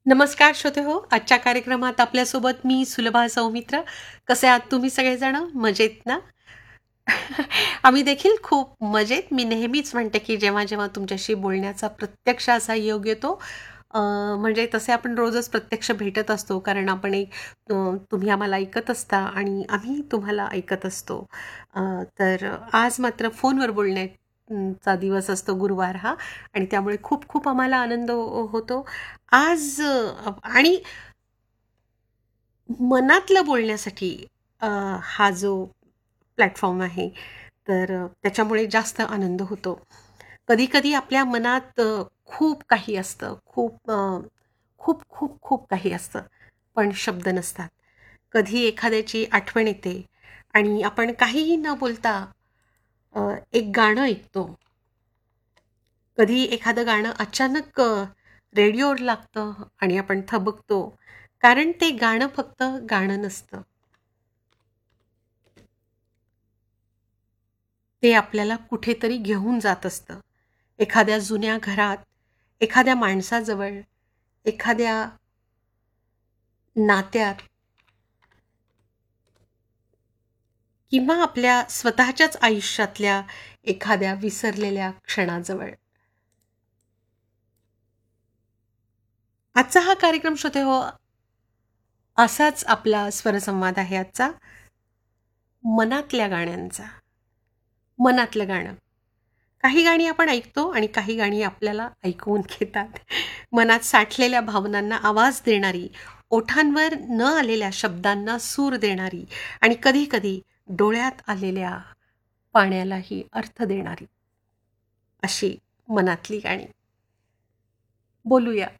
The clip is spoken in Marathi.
नमस्कार श्रोते हो. आजच्या कार्यक्रमात आपल्यासोबत मी सुलभा सौमित्र. कसे आहात तुम्ही सगळेजण? मजेत ना? आम्ही देखील खूप मजेत. मी नेहमीच म्हणते, की जेव्हा-जेव्हा तुमच्याशी बोलण्याचा प्रत्यक्ष असा योग येतो, अ, म्हणजे तसे आपण रोजच प्रत्यक्ष भेटत असतो. कारण आपण तुम्ही आम्हाला ऐकत असता आणि आम्ही तुम्हाला ऐकत असतो. अ, तर आज मात्र फोनवर चा दिवस असतो गुरुवार हा आणि त्यामुळे खूप खूप आम्हाला आनंद होतो. आज आणि मनातलं बोलण्यासाठी अ, हा जो प्लॅटफॉर्म आहे, तर त्याच्यामुळे जास्त आनंद होतो. कधी-कधी आपल्या मनात खूप काही असतं, खूप, खूप, खूप काही असतं, पण शब्द नसतात. कधी एखाद्याची आठवण येते आणि आपण काहीही न बोलता एक गाणं ऐकतो. कधी एखादं गाणं अचानक रेडिओवर लागतं आणि आपण थबकतो. कारण ते गाणं फक्त गाणं नसतं. ते आपल्याला कुठेतरी घेऊन जात असतं. एखाद्या जुन्या घरात, एखाद्या माणसाजवळ, एखाद्या नात्यात किंवा आपल्या स्वतःच्याच आयुष्यातल्या एखाद्या विसरलेल्या क्षणाजवळ. आजचा हा कार्यक्रम श्रोते हो, असाच आपला स्वरसंवाद आहे आजचा, मनातल्या गाण्यांचा. मनातलं गाणं. काही गाणी आपण ऐकतो आणि काही गाणी आपल्याला ऐकवून घेतात. मनात साठलेल्या भावनांना आवाज देणारी, ओठांवर न आलेल्या शब्दांना सूर देणारी आणि कधी-कधी डोळ्यात आलेल्या पाण्यालाही अर्थ देणारी, अशी मनातली गाणी. बोलूया